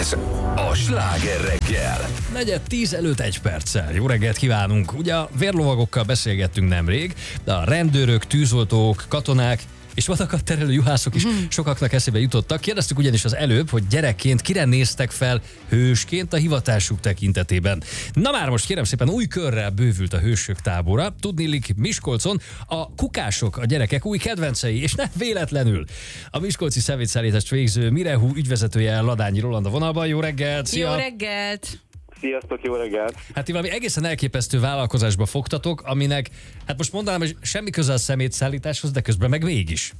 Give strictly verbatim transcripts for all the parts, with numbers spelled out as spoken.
Ez a Sláger reggel. Negyed tíz előtt egy perccel. Jó reggelt kívánunk! Ugye a vérlovagokkal beszélgettünk nemrég, de a rendőrök, tűzoltók, katonák és vadakat terelő juhászok is sokaknak eszébe jutottak. Kérdeztük ugyanis az előbb, hogy gyerekként kire néztek fel hősként a hivatásuk tekintetében. Na már most kérem szépen új körrel bővült a hősök tábora. Tudniillik Miskolcon a kukások a gyerekek új kedvencei, és nem véletlenül. A miskolci szemétszállítást végző Mirehu ügyvezetője Ladányi Roland a vonalban. Jó reggelt! Szia! Jó reggelt! Sziasztok, jó reggelt! Hát ti valami egészen elképesztő vállalkozásba fogtatok, aminek, hát most mondanám, hogy semmi köze a szemétszállításhoz, de közben meg mégis.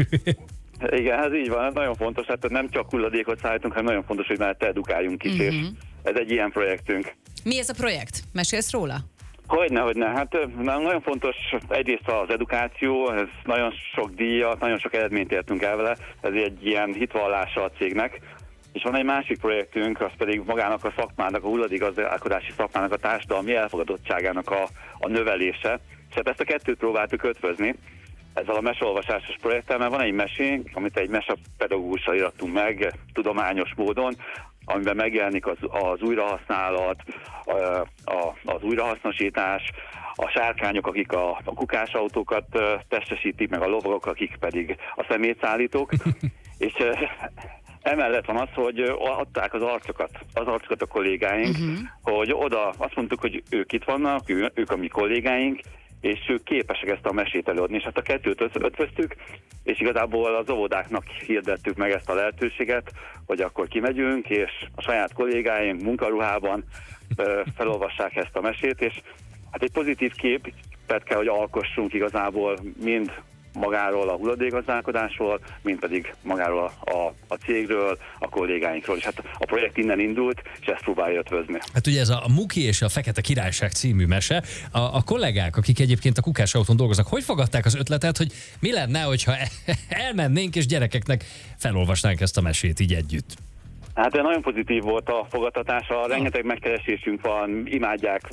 Igen, ez így van, ez nagyon fontos, hát nem csak hulladékot szállítunk, hanem nagyon fontos, hogy mellette edukáljunk is, uh-huh. és ez egy ilyen projektünk. Mi ez a projekt? Mesélsz róla? Hogyne, hogyne, hát nagyon fontos egyrészt az edukáció, ez nagyon sok díjat, nagyon sok eredményt értünk el vele, ez egy ilyen hitvallása a cégnek. És van egy másik projektünk, az pedig magának a szakmának, a hulladékgazdálkodási szakmának a társadalmi elfogadottságának a, a növelése. És hát ezt a kettőt próbáltuk ötvözni ezzel a meseolvasásos projekttel, mert van egy mesénk, amit egy mesepedagógussal irattunk meg tudományos módon, amiben megjelenik az, az újrahasználat, a, a, az újrahasznosítás, a sárkányok, akik a, a kukásautókat testesítik, meg a lovagok, akik pedig a szemétszállítók. És emellett van az, hogy adták az arcokat, az arcokat a kollégáink, uh-huh. hogy oda azt mondtuk, hogy ők itt vannak, ő, ők a mi kollégáink, és ők képesek ezt a mesét előadni, és hát a kettőt ötvöztük, és igazából az óvodáknak hirdettük meg ezt a lehetőséget, hogy akkor kimegyünk, és a saját kollégáink munkaruhában felolvassák ezt a mesét, és hát egy pozitív képet kell, hogy alkossunk igazából mind magáról a hulladékgazdálkodásról, mint pedig magáról a, a, a cégről, a kollégáinkról. És hát a projekt innen indult, és ezt próbálja ötvözni. Hát ugye ez a Muki és a Fekete Királyság című mese. A, a kollégák, akik egyébként a kukásautón dolgoznak, hogy fogadták az ötletet, hogy mi lenne, hogyha elmennénk és gyerekeknek felolvasnánk ezt a mesét így együtt? Hát nagyon pozitív volt a fogadtatása, rengeteg megkeresésünk van, imádják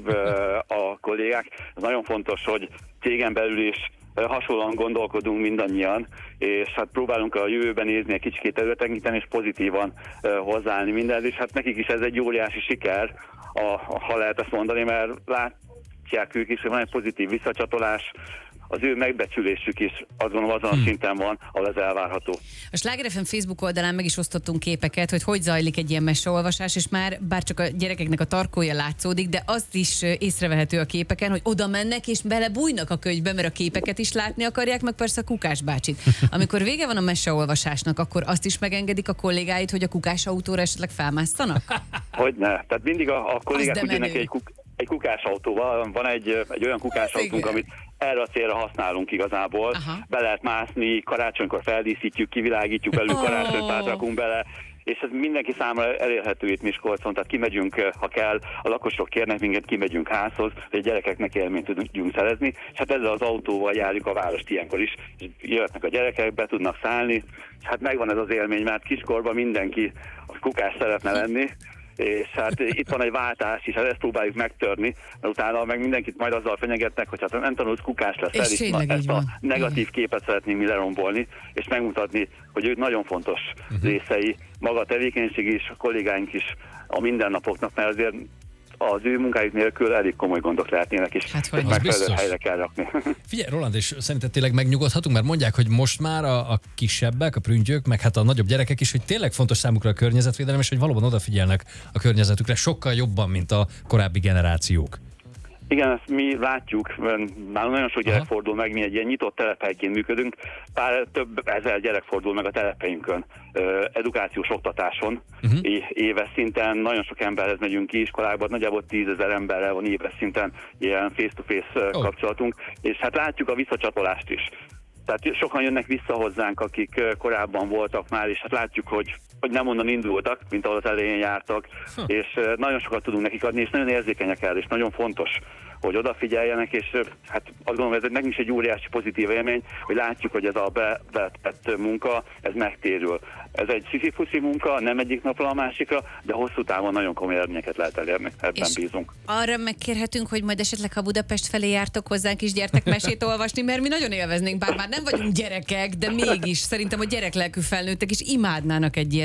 a kollégák. Ez nagyon fontos, hogy cégen belül is hasonlóan gondolkodunk mindannyian, és hát próbálunk a jövőben nézni egy kicsit előtekinteni, és pozitívan uh, hozzáállni mindez, és hát nekik is ez egy óriási siker, a, a, ha lehet ezt mondani, mert látják ők is, hogy van egy pozitív visszacsatolás, az ő megbecsülésük is azt gondolom azon hmm. a szinten van, ahol ez elvárható. A Sláger ef em Facebook oldalán meg is osztottunk képeket, hogy hogy zajlik egy ilyen meseolvasás, és már bár csak a gyerekeknek a tarkója látszódik, de azt is észrevehető a képeken, hogy oda mennek és belebújnak a könyvbe, mert a képeket is látni akarják, meg persze a Kukás bácsit. Amikor vége van a meseolvasásnak, akkor azt is megengedik a kollégáid, hogy a kukásautóra esetleg felmásztanak? Hogyne. Tehát mindig a, a kollégák ugyanek egy, kuk, egy kukásautóval, van egy, egy olyan kukásautónk, amit erre a célra használunk igazából. Aha. Be lehet mászni, karácsonykor feldíszítjük, kivilágítjuk belül, oh. karácsonyfát rakunk bele, és ez mindenki számára elérhető itt Miskolcon, tehát kimegyünk, ha kell, a lakosok kérnek minket, kimegyünk házhoz, hogy a gyerekeknek élményt tudjunk szerezni, és hát ezzel az autóval járjuk a várost ilyenkor is, és jöhetnek a gyerekek, be tudnak szállni, és hát megvan ez az élmény, mert kiskorban mindenki a kukás szeretne lenni, és hát itt van egy váltás is, hát ezt próbáljuk megtörni, mert utána meg mindenkit majd azzal fenyegetnek, hogy hát nem tanulsz, kukás lesz, és el, ezt a negatív képet szeretnénk mi lerombolni, és megmutatni, hogy ők nagyon fontos uh-huh. részei, maga a tevékenység is, a kollégáink is a mindennapoknak, mert azért az ő munkájuk nélkül elég komoly gondok lehetnének, és hát, megfelelő helyre kell rakni. Figyelj, Roland, és szerinted tényleg megnyugodhatunk, mert mondják, hogy most már a, a kisebbek, a prüntgyök, meg hát a nagyobb gyerekek is, hogy tényleg fontos számukra a környezetvédelem, és hogy valóban odafigyelnek a környezetükre sokkal jobban, mint a korábbi generációk. Igen, ezt mi látjuk, nálunk nagyon sok gyerek Aha. fordul meg, mi egy ilyen nyitott telephelyként működünk, pár több ezer gyerek fordul meg a telephelyünkön, edukációs oktatáson, uh-huh. éves szinten, nagyon sok emberhez megyünk ki iskolákban, nagyjából tízezer emberrel van éves szinten ilyen face-to-face oh. kapcsolatunk, és hát látjuk a visszacsatolást is. Tehát sokan jönnek vissza hozzánk, akik korábban voltak már, és hát látjuk, hogy, hogy nem onnan indultak, mint ahol az elején jártak, huh. és nagyon sokat tudunk nekik adni, és nagyon érzékenyek el, és nagyon fontos, hogy odafigyeljenek, és hát azt gondolom, ez nekünk is egy óriási pozitív élmény, hogy látjuk, hogy ez a bevetett munka, ez megtérül. Ez egy sziszifuszi munka, nem egyik napra a másikra, de hosszú távon nagyon komoly eredményeket lehet elérni, ebben és bízunk. Arra megkérhetünk, hogy majd esetleg, ha Budapest felé jártok hozzánk is, gyertek mesét olvasni, mert mi nagyon élveznénk, bár már nem vagyunk gyerekek, de mégis szerintem a gyereklelkű felnőttek is imádnának egy ilyet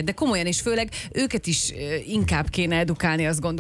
de komolyan, és főleg őket is inkább kéne edukálni, azt gondolom.